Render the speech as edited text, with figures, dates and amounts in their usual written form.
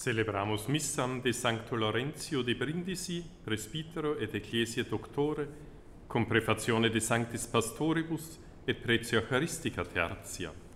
Celebramus missam de Sancto Laurentio de Brindisi, presbitero et ecclesia doctore, cum prefazione de Sanctis Pastoribus et pretio Eucharistica tertia.